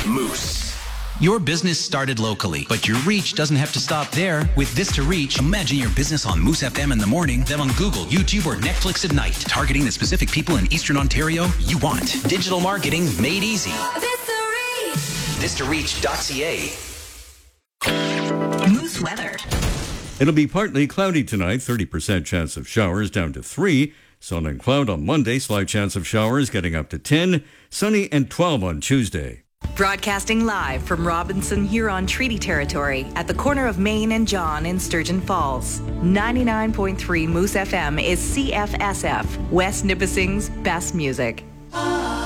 Moose. Your business started locally, but your reach doesn't have to stop there. With Vista Reach, imagine your business on Moose FM in the morning, then on Google, YouTube, or Netflix at night, targeting the specific people in Eastern Ontario you want. Digital marketing made easy. VistaReach.ca. Moose weather. It'll be partly cloudy tonight, 30% chance of showers down to 3. Sun and cloud on Monday, slight chance of showers getting up to 10. Sunny and 12 on Tuesday. Broadcasting live from Robinson Huron Treaty Territory at the corner of Main and John in Sturgeon Falls. 99.3 Moose FM is CFSF, West Nipissing's best music.